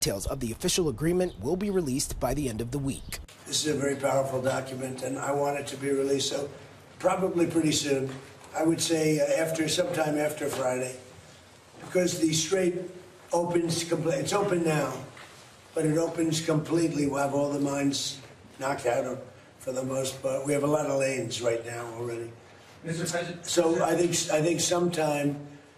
Details of the official agreement will be released by the end of the week. This is a very powerful document, and I want it to be released so probably pretty soon. I would say sometime after Friday, because the Strait opens completely. It's open now, but it opens completely. We'll have all the mines knocked out for the most part. We have a lot of lanes right now already. Mr. President. So I think sometime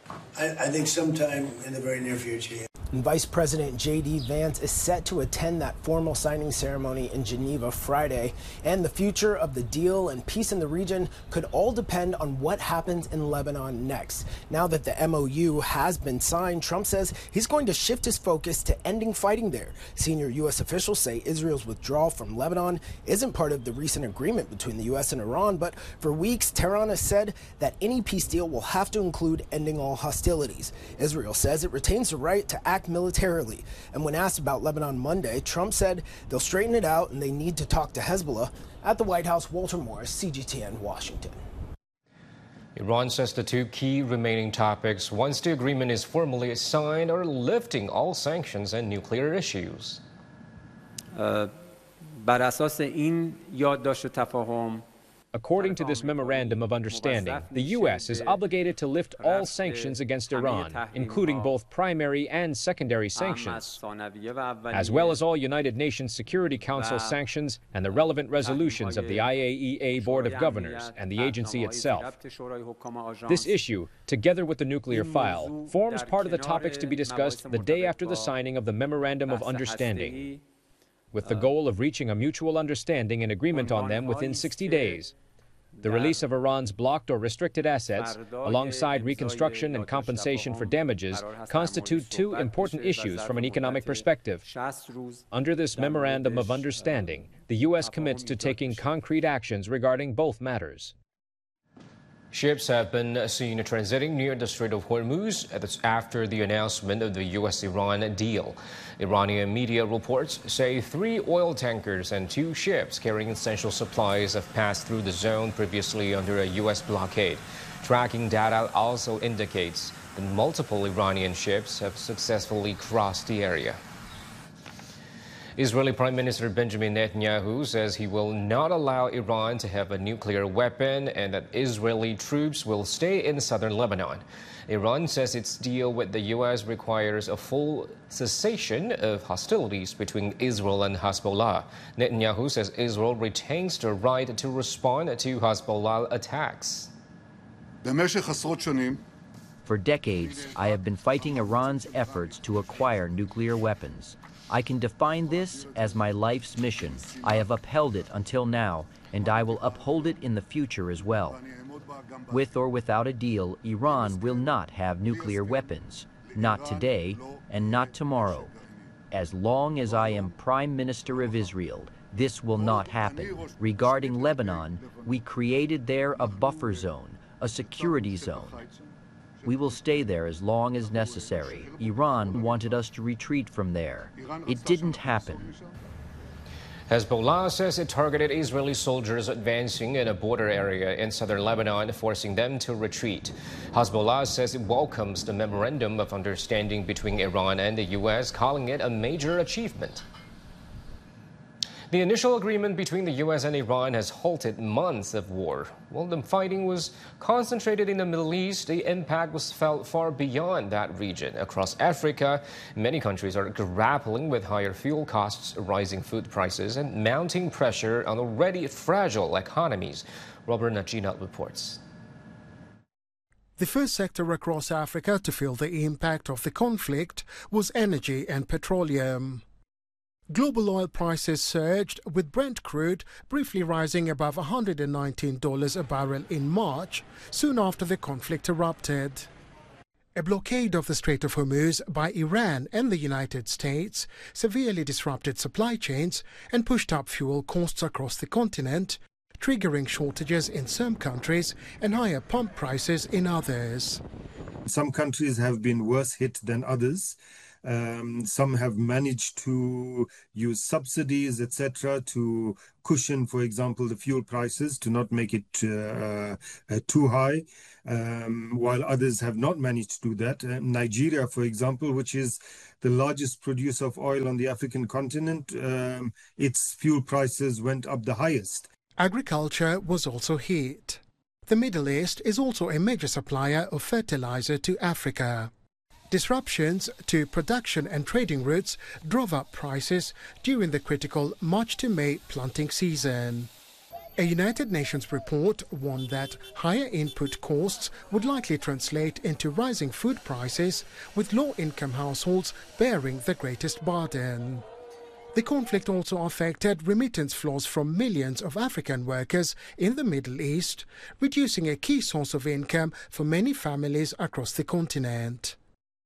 in the very near future. Yeah. And Vice President J.D. Vance is set to attend that formal signing ceremony in Geneva Friday. And the future of the deal and peace in the region could all depend on what happens in Lebanon next. Now that the MOU has been signed, Trump says he's going to shift his focus to ending fighting there. Senior U.S. officials say Israel's withdrawal from Lebanon isn't part of the recent agreement between the U.S. and Iran, but for weeks, Tehran has said that any peace deal will have to include ending all hostilities. Israel says it retains the right to act militarily. And when asked about Lebanon Monday, Trump said they'll straighten it out and they need to talk to Hezbollah. At the White House, Walter Morris, CGTN, Washington. Iran says the two key remaining topics, once the agreement is formally signed, are lifting all sanctions and nuclear issues. بر اساس این یادداشت تفاهم According to this memorandum of understanding, the U.S. is obligated to lift all sanctions against Iran, including both primary and secondary sanctions, as well as all United Nations Security Council sanctions and the relevant resolutions of the IAEA Board of Governors and the agency itself. This issue, together with the nuclear file, forms part of the topics to be discussed the day after the signing of the Memorandum of Understanding, with the goal of reaching a mutual understanding and agreement on them within 60 days. The release of Iran's blocked or restricted assets, alongside reconstruction and compensation for damages, constitute two important issues from an economic perspective. Under this Memorandum of Understanding, the U.S. commits to taking concrete actions regarding both matters. Ships have been seen transiting near the Strait of Hormuz after the announcement of the U.S.-Iran deal. Iranian media reports say 3 oil tankers and 2 ships carrying essential supplies have passed through the zone previously under a U.S. blockade. Tracking data also indicates that multiple Iranian ships have successfully crossed the area. Israeli Prime Minister Benjamin Netanyahu says he will not allow Iran to have a nuclear weapon and that Israeli troops will stay in southern Lebanon. Iran says its deal with the U.S. requires a full cessation of hostilities between Israel and Hezbollah. Netanyahu says Israel retains the right to respond to Hezbollah attacks. For decades, I have been fighting Iran's efforts to acquire nuclear weapons. I can define this as my life's mission. I have upheld it until now, and I will uphold it in the future as well. With or without a deal, Iran will not have nuclear weapons. Not today, and not tomorrow. As long as I am Prime Minister of Israel, this will not happen. Regarding Lebanon, we created there a buffer zone, a security zone. We will stay there as long as necessary. Iran wanted us to retreat from there. It didn't happen. Hezbollah says it targeted Israeli soldiers advancing in a border area in southern Lebanon, forcing them to retreat. Hezbollah says it welcomes the Memorandum of Understanding between Iran and the U.S., calling it a major achievement. The initial agreement between the U.S. and Iran has halted months of war. While the fighting was concentrated in the Middle East, the impact was felt far beyond that region. Across Africa, many countries are grappling with higher fuel costs, rising food prices, and mounting pressure on already fragile economies. Robert Najinat reports. The first sector across Africa to feel the impact of the conflict was energy and petroleum. Global oil prices surged, with Brent crude briefly rising above $119 a barrel in March, soon after the conflict erupted. A blockade of the Strait of Hormuz by Iran and the United States severely disrupted supply chains and pushed up fuel costs across the continent, triggering shortages in some countries and higher pump prices in others. Some countries have been worse hit than others. Some have managed to use subsidies, etc., to cushion, for example, the fuel prices to not make it too high, while others have not managed to do that. Nigeria, for example, which is the largest producer of oil on the African continent, its fuel prices went up the highest. Agriculture was also hit. The Middle East is also a major supplier of fertilizer to Africa. Disruptions to production and trading routes drove up prices during the critical March to May planting season. A United Nations report warned that higher input costs would likely translate into rising food prices, with low-income households bearing the greatest burden. The conflict also affected remittance flows from millions of African workers in the Middle East, reducing a key source of income for many families across the continent.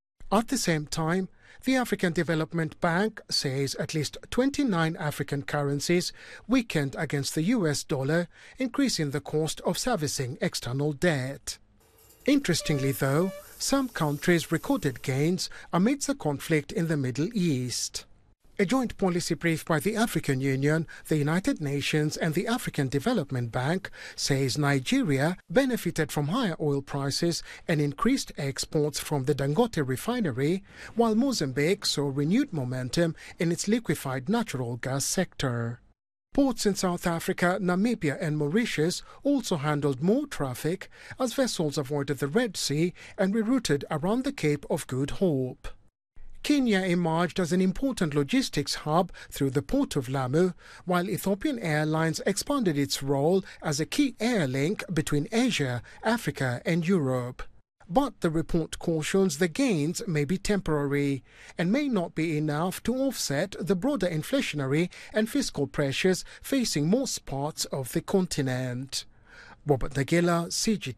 At the same time, the African Development Bank says at least 29 African currencies weakened against the US dollar, increasing the cost of servicing external debt. Interestingly, though, some countries recorded gains amidst the conflict in the Middle East. A joint policy brief by the African Union, the United Nations and the African Development Bank says Nigeria benefited from higher oil prices and increased exports from the Dangote refinery, while Mozambique saw renewed momentum in its liquefied natural gas sector. Ports in South Africa, Namibia and Mauritius also handled more traffic as vessels avoided the Red Sea and rerouted around the Cape of Good Hope. Kenya emerged as an important logistics hub through the port of Lamu, while Ethiopian Airlines expanded its role as a key air link between Asia, Africa and Europe. But the report cautions the gains may be temporary and may not be enough to offset the broader inflationary and fiscal pressures facing most parts of the continent. Robert Nagila,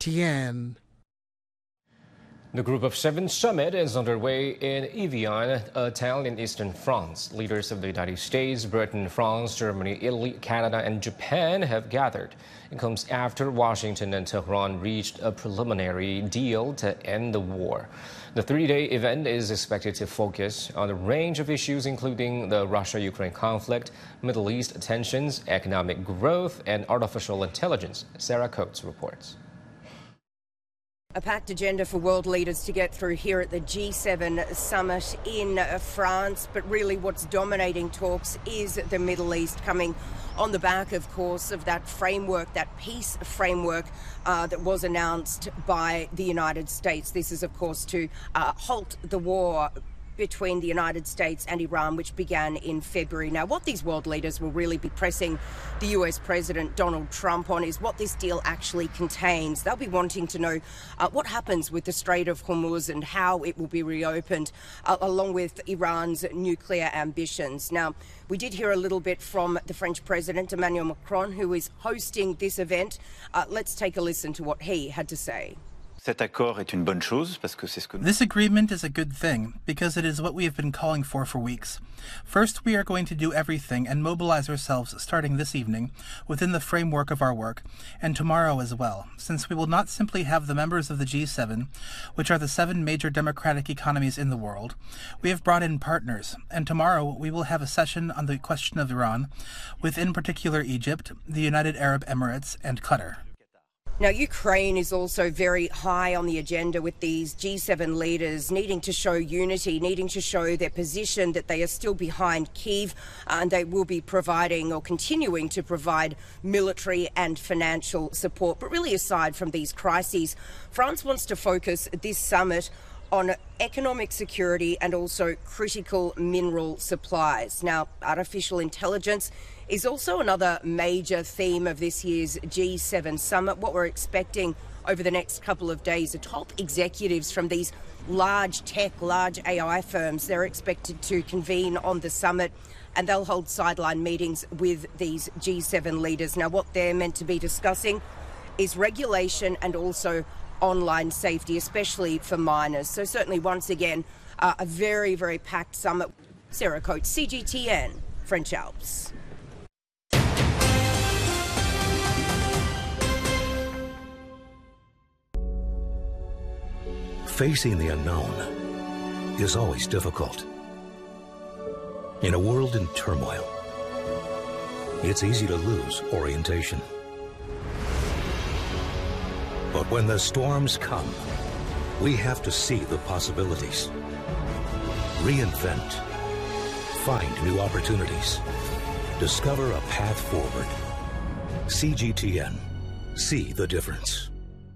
CGTN. The Group of Seven summit is underway in Evian, a town in eastern France. Leaders of the United States, Britain, France, Germany, Italy, Canada, and Japan have gathered. It comes after Washington and Tehran reached a preliminary deal to end the war. The three-day event is expected to focus on a range of issues, including the Russia-Ukraine conflict, Middle East tensions, economic growth, and artificial intelligence. Sarah Coates reports. A packed agenda for world leaders to get through here at the G7 summit in France, but really what's dominating talks is the Middle East, coming on the back, of course, of that framework, that peace framework that was announced by the United States. This is, of course, to halt the war between the United States and Iran, which began in February. Now, what these world leaders will really be pressing the US President Donald Trump on is what this deal actually contains. They'll be wanting to know what happens with the Strait of Hormuz and how it will be reopened, along with Iran's nuclear ambitions. Now, we did hear a little bit from the French President Emmanuel Macron, who is hosting this event. Let's take a listen to what he had to say. This agreement is a good thing because it is what we have been calling for weeks. First, we are going to do everything and mobilize ourselves starting this evening within the framework of our work, and tomorrow as well, since we will not simply have the members of the G7, which are the 7 major democratic economies in the world. We have brought in partners, and tomorrow we will have a session on the question of Iran, with in particular Egypt, the United Arab Emirates, and Qatar. Now, Ukraine is also very high on the agenda, with these G7 leaders needing to show unity, needing to show their position that they are still behind Kyiv, and they will be providing or continuing to provide military and financial support. But really, aside from these crises, France wants to focus this summit on economic security and also critical mineral supplies. Now, artificial intelligence is also another major theme of this year's G7 summit. What we're expecting over the next couple of days are top executives from these large tech, large AI firms. They're expected to convene on the summit, and they'll hold sideline meetings with these G7 leaders. Now, what they're meant to be discussing is regulation and also online safety, especially for miners. So certainly, once again, a very, very packed summit. Sarah Coates, CGTN, French Alps. Facing the unknown is always difficult. In a world in turmoil, it's easy to lose orientation. But when the storms come, we have to see the possibilities, reinvent, find new opportunities, discover a path forward. CGTN. See the difference.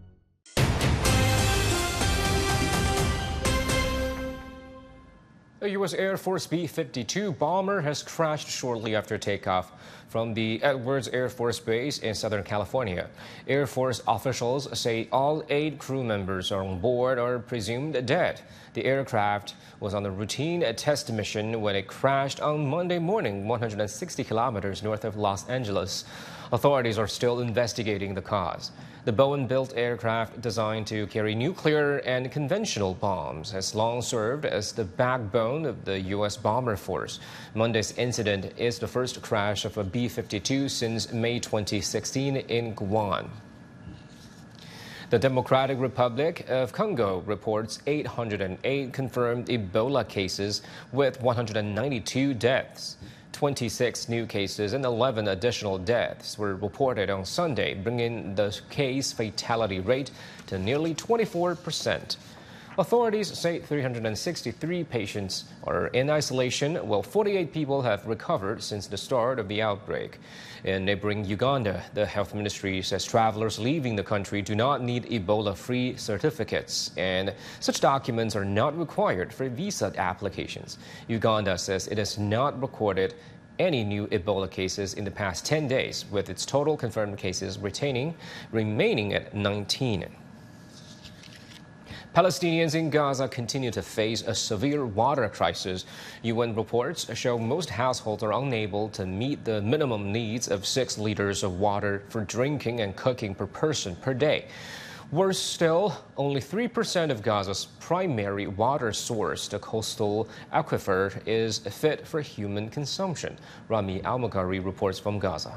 A U.S. Air Force B-52 bomber has crashed shortly after takeoff from the Edwards Air Force Base in Southern California. Air Force officials say all 8 crew members on board are presumed dead. The aircraft was on a routine test mission when it crashed on Monday morning, 160 kilometers north of Los Angeles. Authorities are still investigating the cause. The Boeing-built aircraft, designed to carry nuclear and conventional bombs, has long served as the backbone of the U.S. bomber force. Monday's incident is the first crash of a B-52 since May 2016 in Guam. The Democratic Republic of Congo reports 808 confirmed Ebola cases with 192 deaths. 26 new cases and 11 additional deaths were reported on Sunday, bringing the case fatality rate to nearly 24%. Authorities say 363 patients are in isolation, while 48 people have recovered since the start of the outbreak. In neighboring Uganda, the health ministry says travelers leaving the country do not need Ebola-free certificates, and such documents are not required for visa applications. Uganda says it has not recorded any new Ebola cases in the past 10 days, with its total confirmed cases remaining at 19. Palestinians in Gaza continue to face a severe water crisis. UN reports show most households are unable to meet the minimum needs of 6 liters of water for drinking and cooking per person per day. Worse still, only 3% of Gaza's primary water source, the coastal aquifer, is fit for human consumption. Rami Al-Mughari reports from Gaza.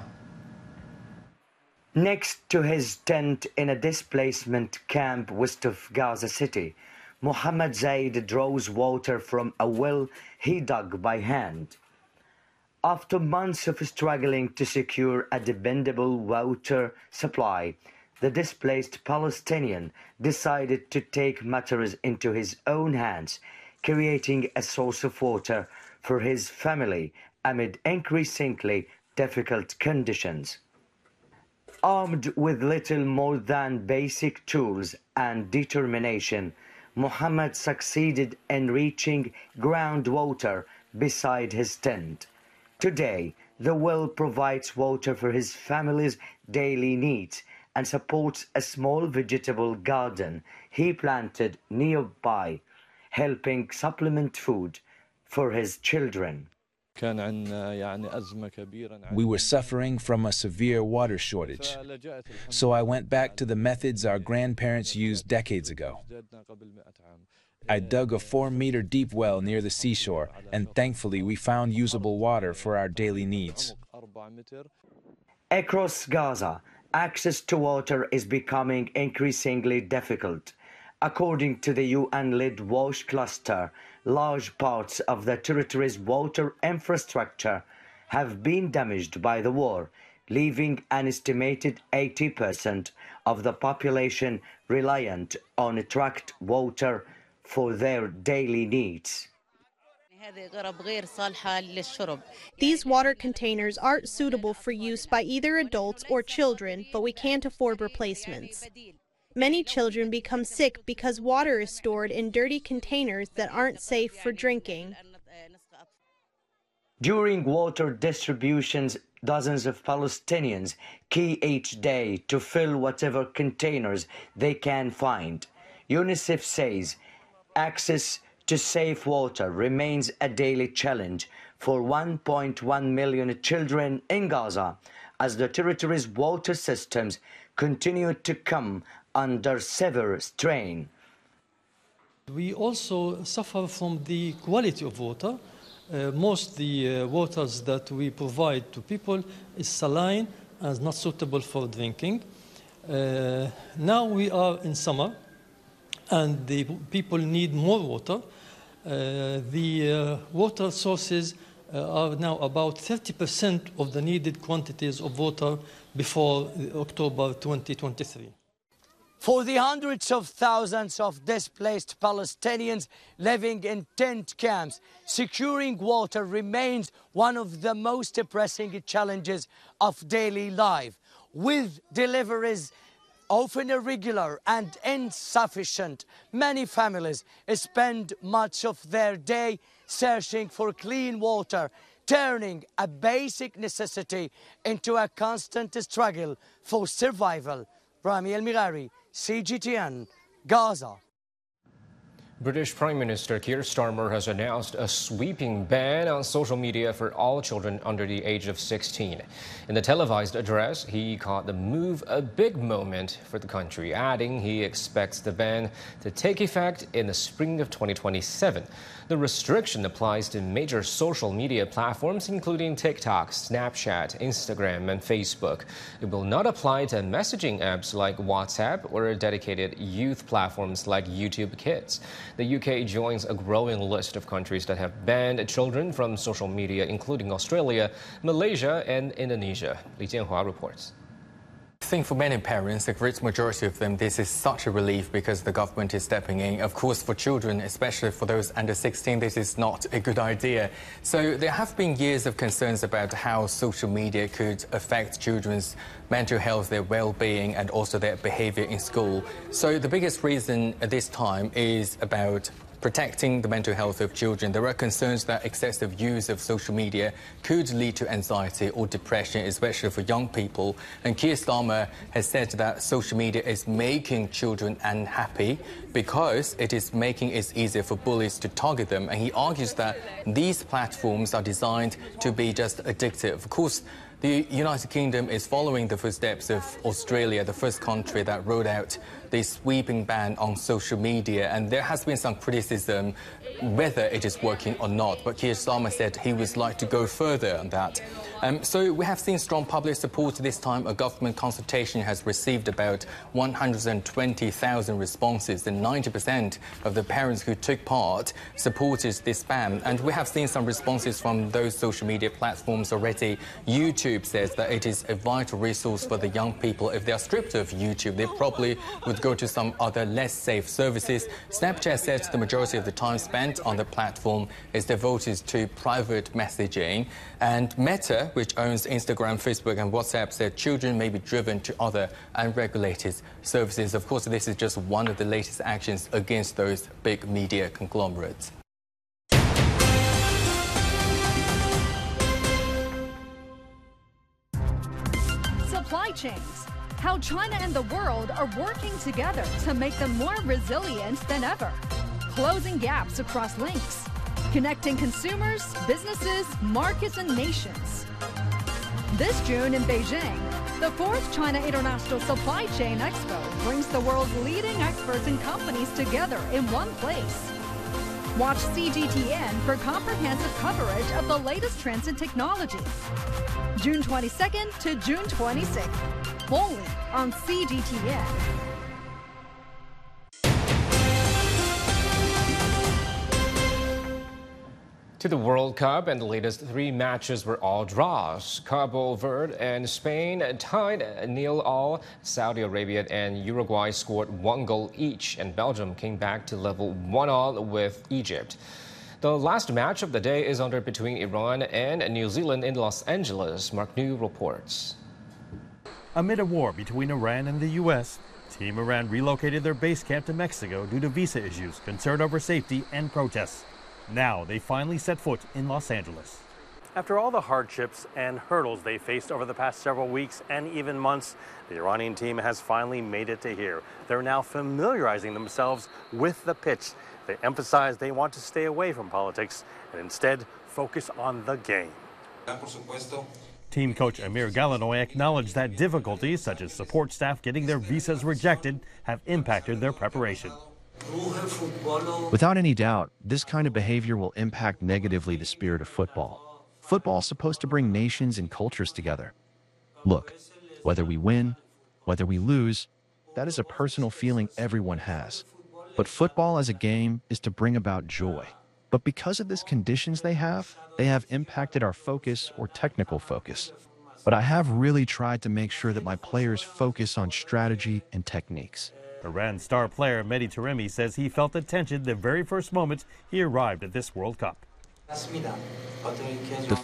Next to his tent in a displacement camp west of Gaza City, Mohammed Zaid draws water from a well he dug by hand. After months of struggling to secure a dependable water supply, the displaced Palestinian decided to take matters into his own hands, creating a source of water for his family amid increasingly difficult conditions. Armed with little more than basic tools and determination, Mohammed succeeded in reaching groundwater beside his tent. Today, the well provides water for his family's daily needs and supports a small vegetable garden he planted nearby, helping supplement food for his children. We were suffering from a severe water shortage, so I went back to the methods our grandparents used decades ago. I dug a 4-meter deep well near the seashore, and thankfully we found usable water for our daily needs. Across Gaza, access to water is becoming increasingly difficult. According to the UN-led WASH cluster, large parts of the territory's water infrastructure have been damaged by the war, leaving an estimated 80% of the population reliant on tracked water for their daily needs. These water containers aren't suitable for use by either adults or children, but we can't afford replacements. Many children become sick because water is stored in dirty containers that aren't safe for drinking. During water distributions, dozens of Palestinians queue each day to fill whatever containers they can find. UNICEF says access to safe water remains a daily challenge for 1.1 million children in Gaza, as the territory's water systems continue to come under severe strain. We also suffer from the quality of water. Most the waters that we provide to people is saline and not suitable for drinking. Now we are in summer and the people need more water. The water sources are now about 30% of the needed quantities of water before October 2023. For the hundreds of thousands of displaced Palestinians living in tent camps, securing water remains one of the most pressing challenges of daily life. With deliveries often irregular and insufficient, many families spend much of their day searching for clean water, turning a basic necessity into a constant struggle for survival. Rami El-Mirari, CGTN, Gaza. British Prime Minister Keir Starmer has announced a sweeping ban on social media for all children under the age of 16. In the televised address, he called the move a big moment for the country, adding he expects the ban to take effect in the spring of 2027. The restriction applies to major social media platforms, including TikTok, Snapchat, Instagram, and Facebook. It will not apply to messaging apps like WhatsApp or dedicated youth platforms like YouTube Kids. The UK joins a growing list of countries that have banned children from social media, including Australia, Malaysia, and Indonesia. Li Jianhua reports. I think for many parents, the great majority of them, this is such a relief because the government is stepping in. Of course, for children, especially for those under 16, this is not a good idea. So there have been years of concerns about how social media could affect children's mental health, their well-being, and also their behavior in school. So the biggest reason at this time is about protecting the mental health of children. There are concerns that excessive use of social media could lead to anxiety or depression, especially for young people. And Keir Starmer has said that social media is making children unhappy because it is making it easier for bullies to target them. And he argues that these platforms are designed to be just addictive. Of course, the United Kingdom is following the footsteps of Australia, the first country that rolled out the sweeping ban on social media. And there has been some criticism whether it is working or not. But Keir Starmer said he would like to go further on that. So we have seen strong public support this time. A government consultation has received about 120,000 responses, and 90% of the parents who took part supported this ban. And we have seen some responses from those social media platforms already. YouTube says that it is a vital resource for the young people. If they are stripped of YouTube, they probably would go to some other less safe services. Snapchat says the majority of the time spent on the platform is devoted to private messaging. And Meta, which owns Instagram, Facebook, and WhatsApp, said children may be driven to other unregulated services. Of course, this is just one of the latest actions against those big media conglomerates. Supply chains. How China and the world are working together to make them more resilient than ever. Closing gaps across links. Connecting consumers, businesses, markets, and nations. This June in Beijing, the 4th China International Supply Chain Expo brings the world's leading experts and companies together in one place. Watch CGTN for comprehensive coverage of the latest trends and technology. June 22nd to June 26th, only on CGTN. To the World Cup, and the latest 3 matches were all draws. Cabo Verde and Spain tied 0-0. Saudi Arabia and Uruguay scored 1 goal each, and Belgium came back to level 1-1 with Egypt. The last match of the day is between Iran and New Zealand in Los Angeles. Mark New reports. Amid a war between Iran and the U.S., Team Iran relocated their base camp to Mexico due to visa issues, concern over safety, and protests. Now they finally set foot in Los Angeles. After all the hardships and hurdles they faced over the past several weeks and even months, the Iranian team has finally made it to here. They're now familiarizing themselves with the pitch. They emphasize they want to stay away from politics and instead focus on the game. Team coach Amir Galanoy acknowledged that difficulties such as support staff getting their visas rejected have impacted their preparation. Without any doubt, this kind of behavior will impact negatively the spirit of football. Football is supposed to bring nations and cultures together. Look, whether we win, whether we lose, that is a personal feeling everyone has. But football as a game is to bring about joy. But because of these conditions they have impacted our focus or technical focus. But I have really tried to make sure that my players focus on strategy and techniques. Iran star player Mehdi Taremi says he felt the tension the very first moment he arrived at this World Cup. The